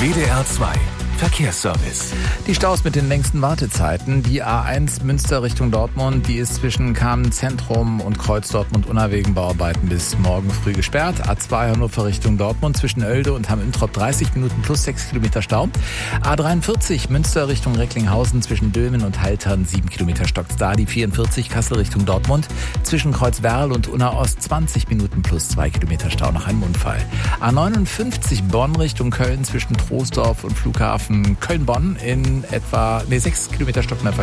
WDR 2 Verkehrsservice. Die Staus mit den längsten Wartezeiten. Die A1 Münster Richtung Dortmund, die ist zwischen Kamen Zentrum und Kreuz Dortmund-Unna wegen Bauarbeiten bis morgen früh gesperrt. A2 Hannover Richtung Dortmund zwischen Oelde und Hamm-Üntrop 30 Minuten plus 6 Kilometer Stau. A43 Münster Richtung Recklinghausen zwischen Dülmen und Haltern 7 Kilometer stockt's da. Die 44 Kassel Richtung Dortmund zwischen Kreuzwerl und Unna Ost 20 Minuten plus 2 Kilometer Stau nach einem Unfall. A59 Bonn Richtung Köln zwischen Troisdorf und Flughafen Köln-Bonn in etwa 6 Kilometer stockender Verkehr.